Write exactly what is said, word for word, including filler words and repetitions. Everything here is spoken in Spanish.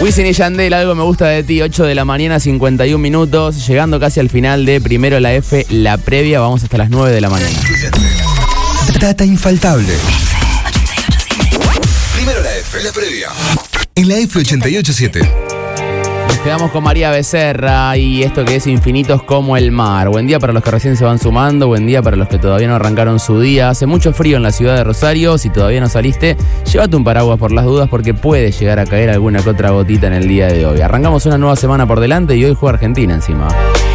Wisin y Yandel, Algo me gusta de ti, ocho de la mañana, cincuenta y un minutos, llegando casi al final de Primero la F, la previa, vamos hasta las nueve de la mañana. Data infaltable. Primero la F, la previa. En la F ochenta y ocho siete. Nos quedamos con María Becerra y esto que es Infinitos como el mar. Buen día para los que recién se van sumando, buen día para los que todavía no arrancaron su día. Hace mucho frío en la ciudad de Rosario, si todavía no saliste, llévate un paraguas por las dudas porque puede llegar a caer alguna que otra gotita en el día de hoy. Arrancamos una nueva semana por delante y hoy juega Argentina encima.